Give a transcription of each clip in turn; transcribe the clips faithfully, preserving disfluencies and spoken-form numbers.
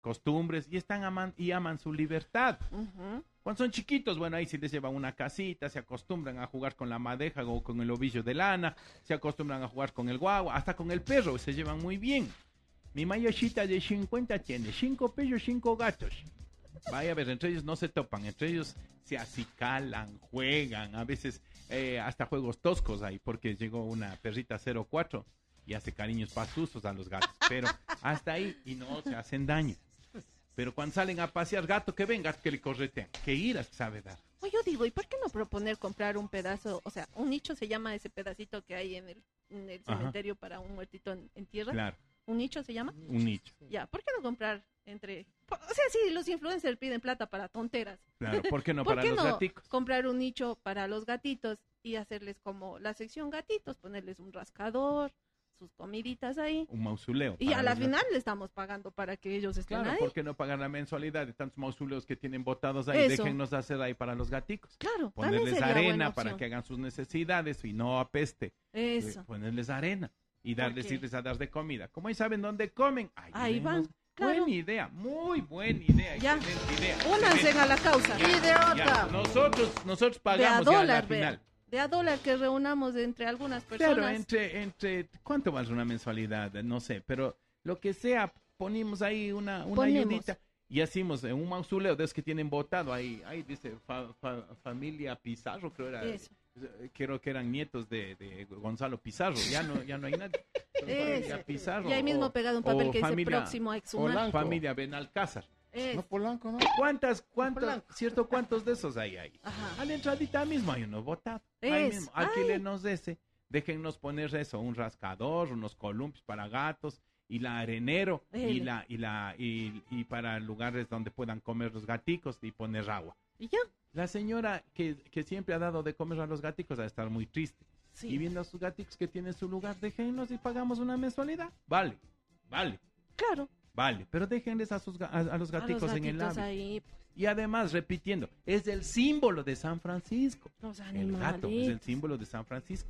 costumbres y están aman y aman su libertad. Uh-huh. Cuando son chiquitos, bueno, ahí sí les llevan una casita, se acostumbran a jugar con la madeja o con el ovillo de lana, se acostumbran a jugar con el guagua, hasta con el perro, se llevan muy bien. Mi mayochita de cincuenta tiene cinco perros, cinco gatos. Vaya a ver, entre ellos no se topan, entre ellos se acicalan, juegan, a veces eh, hasta juegos toscos hay, porque llegó una perrita cero cuatro y hace cariños pasusos a los gatos, pero hasta ahí y no se hacen daño. Pero cuando salen a pasear, gato que ven, gato que le corretean, que iras sabe dar. Pues yo digo, ¿y por qué no proponer comprar un pedazo, o sea, un nicho se llama ese pedacito que hay en el, en el cementerio para un muertito en, en tierra? Claro. ¿Un nicho se llama? Un nicho. Ya, ¿por qué no comprar entre... O sea, sí, los influencers piden plata para tonteras. Claro, ¿por qué no ¿Por para qué los no gaticos? comprar un nicho para los gatitos y hacerles como la sección gatitos, ponerles un rascador, sus comiditas ahí? Un mausoleo. Y a la final le estamos pagando para que ellos estén Claro, ahí. ¿por qué no pagar la mensualidad de tantos mausoleos que tienen botados ahí? Eso. Déjennos hacer ahí para los gaticos. Claro, también Ponerles sería buena arena opción. para que hagan sus necesidades y no apeste. Eso. Eh, Ponerles arena y darles, qué? irles a dar de comida. Como ahí saben dónde comen, ahí, Ahí vemos. van, claro. Buena idea, muy buena idea, Ya. excelente idea. Únanse excelente. a la causa. Ya, Idiota. ya. Nosotros, nosotros De a pagamos ya dólar, la vea. final. De a dólar que reunamos entre algunas personas. Claro, entre, entre, ¿cuánto más una mensualidad? No sé, pero lo que sea, ponemos ahí una, una Ponemos. ayudita y hacemos en un mausoleo de esos que tienen votado, ahí, ahí dice fa- fa- familia Pizarro, creo era, Eso. creo que eran nietos de, de Gonzalo Pizarro, ya no, ya no hay nadie. Pero Eso. familia Pizarro, Y ahí mismo o- pegado un papel o que dice familia- próximo a exhumar. Polanco. Familia Benalcázar. Eso. No, Polanco, ¿no? ¿Cuántas, cuántos, Polanco. cierto, cuántos de esos hay ahí? Ajá. A la entradita mismo hay uno votado. Ahí Es. mismo, alquílenos ese. Déjennos poner eso, un rascador, unos columpios para gatos y la arenero y Ele. la y la y, y para lugares donde puedan comer los gaticos y poner agua. Y ya. La señora que, que siempre ha dado de comer a los gaticos va a estar muy triste. Sí. Y viendo a sus gaticos que tienen su lugar, déjenlos y pagamos una mensualidad. Vale, vale, Claro. vale. Pero déjenles a, sus, ga- a, a los A gaticos los en el gatitos labio. ahí, Y además, repitiendo, es el símbolo de San Francisco. los El gato es el animalitos. símbolo de San Francisco.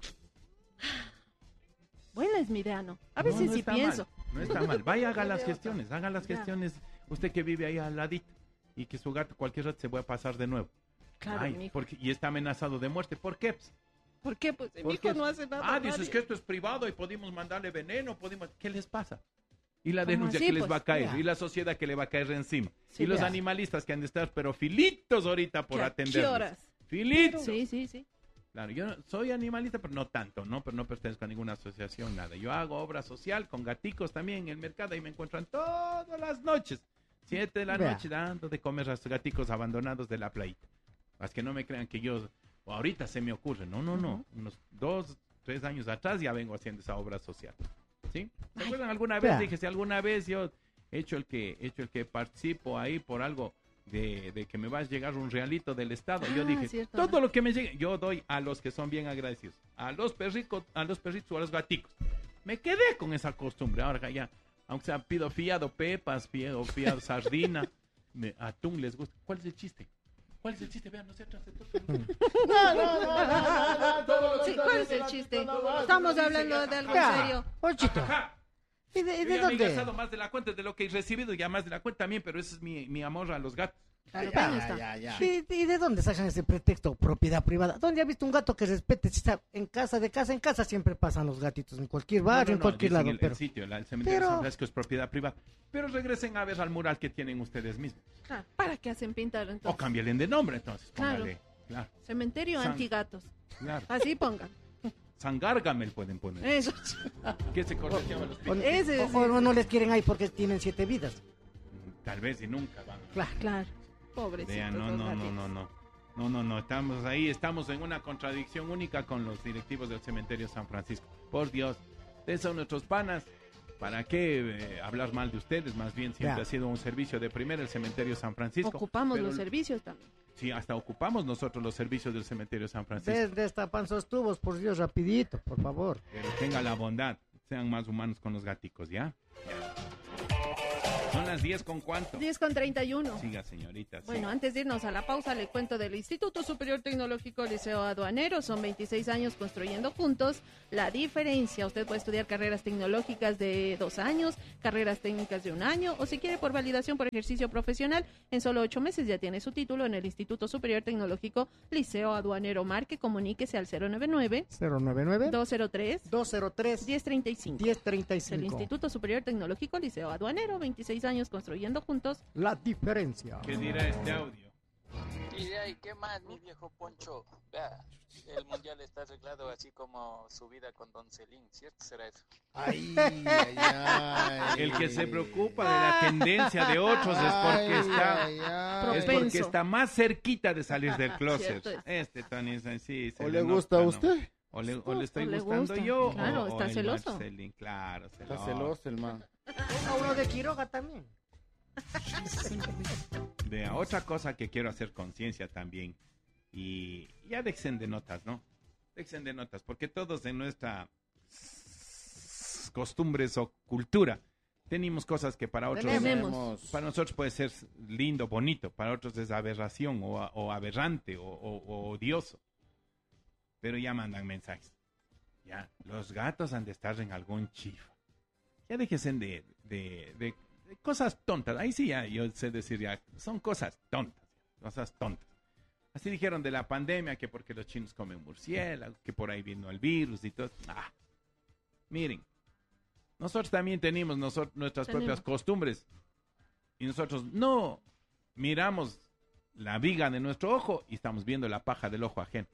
Buena es mi idea, ¿no? A No, veces no sí está pienso. mal, no está mal. Vaya, haga las gestiones, haga las Ya. gestiones. Usted que vive ahí al ladito y que su gato cualquier rato se va a pasar de nuevo. Claro, Ay, mijo. porque, y está amenazado de muerte. ¿Por qué? Pues, ¿Por qué? Pues mi ¿por hijo qué? no hace nada. Ah, a dices nadie. que esto es privado y podemos mandarle veneno, podemos... ¿Qué les pasa? Y la ¿Cómo denuncia así, que les pues? va a caer, Ya. y la sociedad que le va a caer encima. Sí, y los ya. animalistas que han de estar, pero filitos ahorita por ¿Qué- atender. ¿Qué horas? Filitos. Sí, sí, sí. Claro, yo no- soy animalista, pero no tanto, ¿no? Pero no pertenezco a ninguna asociación, nada. Yo hago obra social con gaticos también en el mercado y me encuentran todas las noches, siete de la Vea. noche, dando de comer a los gaticos abandonados de la playita. Más que no me crean que yo, o ahorita se me ocurre, no, no, no. Unos dos, tres años atrás ya vengo haciendo esa obra social. ¿Sí? ¿Se Ay. acuerdan? Alguna vez Vea. dije, si alguna vez yo he hecho el que, he hecho el que participo ahí por algo de, de que me va a llegar un realito del Estado. Yo Ah, dije, cierto, todo ajá. lo que me llegue, yo doy a los que son bien agradecidos, a los perricos, a los perritos o a los gaticos. Me quedé con esa costumbre, ahora ya, aunque sea pido fiado pepas, pido fiado sardina, me- atún les gusta. ¿Cuál es el chiste? ¿Cuál es el chiste? Vean, no se trata No, no, no, no, no, no, todo lo Sí, que ¿cuál está es el diciendo, chiste? no, no, no, Estamos no, hablando dice, de algo Ya, serio. Ponchito, Ajá. ¿y de, y Yo de ya me he dónde? gastado más de la cuenta de lo que he recibido, ya más de la cuenta también, pero ese es mi, mi amor a los gatos. Claro, Ya, ahí está. ya, ya. ¿Y, y de dónde sacan ese pretexto? Propiedad privada. ¿Dónde ha visto un gato que respete? Si está en casa, de casa en casa, siempre pasan los gatitos, en cualquier barrio, No, no, en no, cualquier dicen lado. el, pero el sitio, la- el cementerio de pero- San Francisco es propiedad privada. Pero regresen a ver al mural que tienen ustedes mismos. Claro, ¿para qué hacen pintar O entonces? cámbialen de nombre entonces. Claro. Póngale. Claro, Cementerio San- antigatos. claro. Así pongan. San Gargamel pueden poner. Eso. ¿Qué se correteaba los o, pitos? Ese o- es- o no les quieren ahí porque tienen siete vidas. Tal vez y nunca van. Claro. Claro. Pobrecitos. Vean, no, los no, no, gatitos. no, no. No, no, no, estamos ahí, estamos en una contradicción única con los directivos del cementerio San Francisco. Por Dios, ustedes son nuestros panas. ¿Para qué eh, hablar mal de ustedes? Más bien siempre Ya. ha sido un servicio de primera el cementerio San Francisco. Ocupamos Pero los servicios también. Sí, hasta ocupamos nosotros los servicios del cementerio San Francisco. Des- Destapan sus tubos, por Dios, rapidito, por favor. Pero tenga la bondad, sean más humanos con los gaticos, ¿ya? Ya. Son las diez con cuánto. diez con treinta y uno. Siga, señorita. Siga. Bueno, antes de irnos a la pausa, le cuento del Instituto Superior Tecnológico Liceo Aduanero. Son veintiséis años construyendo juntos la diferencia. Usted puede estudiar carreras tecnológicas de dos años, carreras técnicas de un año, o si quiere por validación por ejercicio profesional, en solo ocho meses ya tiene su título en el Instituto Superior Tecnológico Liceo Aduanero. Marque, comuníquese al cero noventa y nueve, cero noventa y nueve, dos cero tres, dos cero tres, diez treinta y cinco. diez treinta y El cinco. Instituto Superior Tecnológico Liceo Aduanero, veintiséis años construyendo juntos La diferencia. ¿Qué dirá este audio? Y de ahí, ¿qué más, mi viejo Poncho? Vea, el mundial está arreglado así como su vida con Don Celín, ¿cierto? ¿Será eso? Ay, ay, ay. El que se preocupa de la tendencia de otros es porque Ay, está... ay, ay. Es Propenso. porque está más cerquita de salir del closet. Cierto es. Este Tony es así. se ¿O le le gusta a nota, usted? ¿no? O le, o le estoy O le gustando gusta. yo. Claro, o- está o el celoso. Marcelín, claro, celoso. Está celoso el man. A uno de Quiroga también. Vea, otra cosa que quiero hacer conciencia también. Y ya dejen de notas, ¿no? Dejen de notas, porque todos en nuestra costumbres o cultura tenemos cosas que para otros... Tenemos. Para nosotros puede ser lindo, bonito, para otros es aberración o, o aberrante o, o- o odioso. Pero ya mandan mensajes. Ya, los gatos han de estar en algún chifa. Ya déjense de, de, de, de cosas tontas. Ahí sí ya, yo sé decir ya, son cosas tontas, cosas tontas. Así dijeron de la pandemia, que porque los chinos comen murciélagos, que por ahí vino el virus y todo. Ah, miren, nosotros también tenemos nosotros, nuestras Tenemos. propias costumbres. Y nosotros no miramos la viga de nuestro ojo y estamos viendo la paja del ojo ajeno.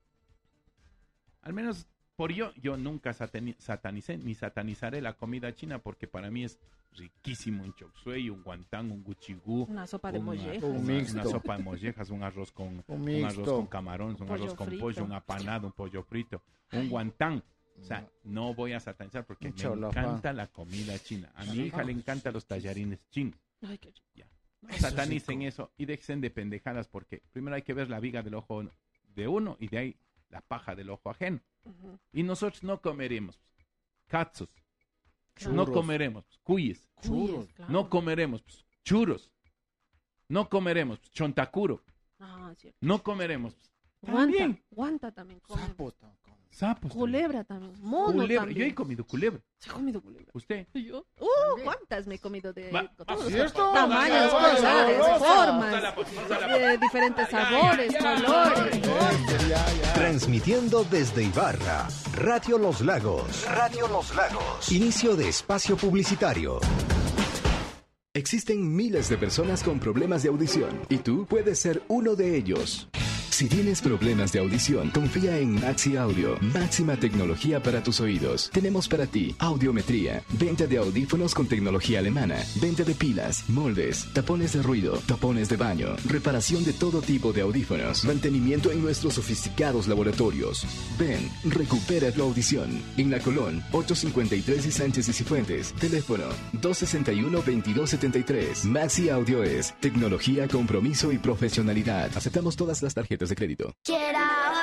Al menos por yo, yo nunca satani- satanicé ni satanizaré la comida china porque para mí es riquísimo un chop suey, un guantán, un guchigú, una sopa de una, mollejas. Un una- mixto. una sopa de mollejas, un arroz con Un un mixto. arroz con camarones, un, Un pollo arroz con frito. pollo, un apanado, un pollo frito, un Ay. guantán. O sea, no voy a satanizar porque Un me cholafán. encanta la comida china. A mi hija le encantan los tallarines chinos. Ay, qué rico. No satanicen eso y dejen de pendejadas porque primero hay que ver la viga del ojo de uno y de ahí la paja del ojo ajeno. Ujú. Y nosotros no comeremos catzos, Claro. no comeremos cuyes, Cuyes, claro. no comeremos pues, churros, no comeremos pues, chontacuro, Ah, cierto. no comeremos pues, Guanta, también guanta también come. Sapos. sapos. Culebra también. también. Mono Culebra. también. Yo he comido culebra. ¿Se ha comido culebra? ¿Usted? ¿Y yo? Uh, ¿cuántas me he comido de Va- todos los ¿cierto? tamaños, Vaya, vaya, colores, vaya, formas, pues, de diferentes sabores, colores, formas? Ya, ya. Transmitiendo desde Ibarra, Radio Los Lagos. Radio Los Lagos. Inicio de espacio publicitario. Existen miles de personas con problemas de audición y tú puedes ser uno de ellos. Si tienes problemas de audición, confía en Maxi Audio, máxima tecnología para tus oídos. Tenemos para ti audiometría, venta de audífonos con tecnología alemana, venta de pilas, moldes, tapones de ruido, tapones de baño, reparación de todo tipo de audífonos, mantenimiento en nuestros sofisticados laboratorios. Ven, recupera tu audición. En La Colón, ochocientos cincuenta y tres y Sánchez y Cifuentes. Teléfono dos sesenta y uno, veintidós setenta y tres. Maxi Audio es tecnología, compromiso y profesionalidad. Aceptamos todas las tarjetas de crédito. Quiero